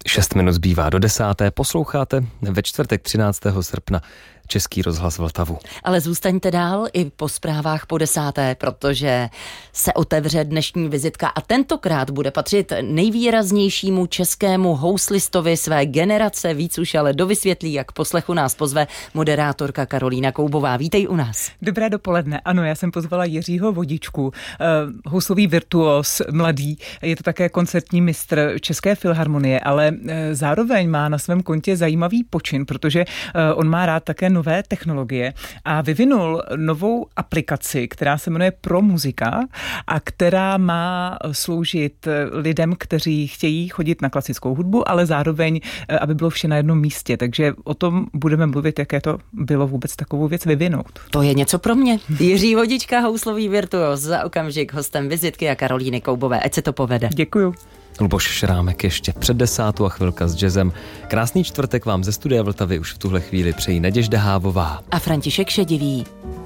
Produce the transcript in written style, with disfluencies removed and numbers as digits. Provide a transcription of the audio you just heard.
6 minut zbývá do 10. Posloucháte ve čtvrtek 13. srpna Český rozhlas Vltavu. Ale zůstaňte dál i po zprávách po 10., protože se otevře dnešní vizitka a tentokrát bude patřit nejvýraznějšímu českému houslistovi své generace. Víc už ale dovysvětlí, jak poslechu nás pozve moderátorka Karolína Koubová. Vítej u nás. Dobré dopoledne. Ano, já jsem pozvala Jiřího Vodičku, houslový virtuos, mladý. Je to také koncertní mistr České filharmonie, ale zároveň má na svém kontě zajímavý počin, protože on má rád také nové technologie a vyvinul novou aplikaci, která se jmenuje Pro Muzika a která má sloužit lidem, kteří chtějí chodit na klasickou hudbu, ale zároveň, aby bylo vše na jednom místě. Takže o tom budeme mluvit, jaké to bylo vůbec takovou věc vyvinout. To je něco pro mě. Jiří Vodička, houslový virtuos, za okamžik hostem vizitky a Karolíny Koubové. Ať se to povede. Děkuju. Luboš Šrámek ještě před 10. a chvilka s jazzem. Krásný čtvrtek vám ze studia Vltavy už v tuhle chvíli přejí Naděžda Hávová a František Šedivý.